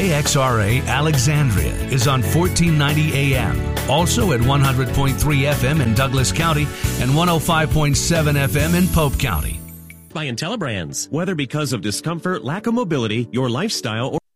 KXRA Alexandria is on 1490 AM, also at 100.3 FM in Douglas County and 105.7 FM in Pope County. By IntelliBrands. Whether because of discomfort, lack of mobility, your lifestyle, or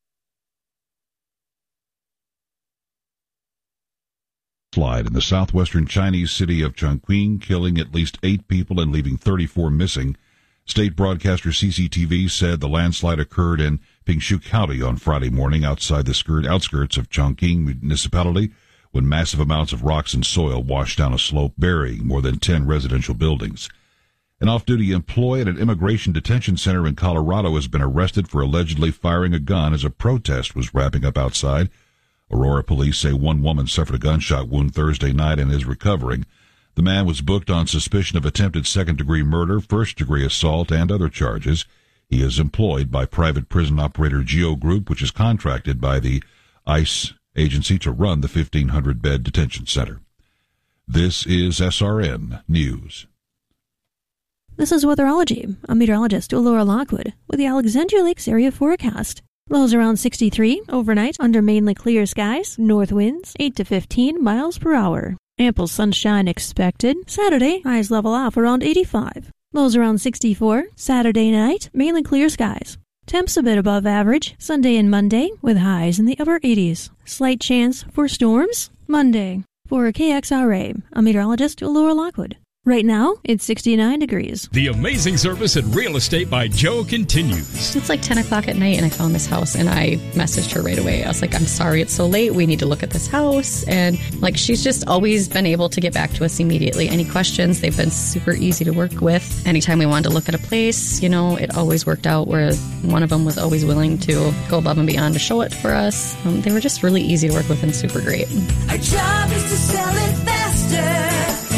slide in the southwestern Chinese city of Chongqing, killing at least 8 people and leaving 34 missing. State broadcaster CCTV said the landslide occurred in Pingshu County on Friday morning outside the outskirts of Chongqing municipality when massive amounts of rocks and soil washed down a slope, burying more than 10 residential buildings. An off-duty employee at an immigration detention center in Colorado has been arrested for allegedly firing a gun as a protest was wrapping up outside. Aurora police say one woman suffered a gunshot wound Thursday night and is recovering. The man was booked on suspicion of attempted second-degree murder, first-degree assault, and other charges. He is employed by private prison operator Geo Group, which is contracted by the ICE agency to run the 1,500-bed detention center. This is SRN News. This is Weatherology. I'm meteorologist Laura Lockwood with the Alexandria Lakes area forecast. Lows around 63 overnight under mainly clear skies, north winds 8 to 15 miles per hour. Ample sunshine expected. Saturday, highs level off around 85. Lows around 64. Saturday night, mainly clear skies. Temps a bit above average Sunday and Monday with highs in the upper 80s. Slight chance for storms Monday. For KXRA, I'm meteorologist Laura Lockwood. Right now, it's 69 degrees. The amazing service in real estate by Joe continues. It's like 10 o'clock at night and I found this house and I messaged her right away. I was like, I'm sorry it's so late. We need to look at this house. And like, she's just always been able to get back to us immediately. Any questions, they've been super easy to work with. Anytime we wanted to look at a place, you know, it always worked out where one of them was always willing to go above and beyond to show it for us. They were just really easy to work with and super great. Our job is to sell it faster.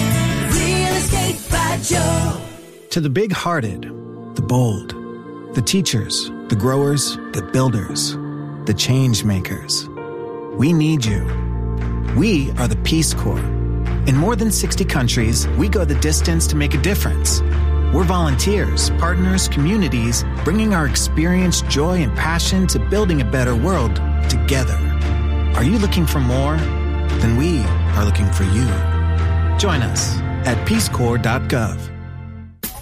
Joe. To the big-hearted, the bold, the teachers, the growers, the builders, the change makers. We need you. We are the Peace Corps. In more than 60 countries, we go the distance to make a difference. We're volunteers, partners, communities, bringing our experience, joy, and passion to building a better world together. Are you looking for more? Then we are looking for you. Join us at peacecorps.gov.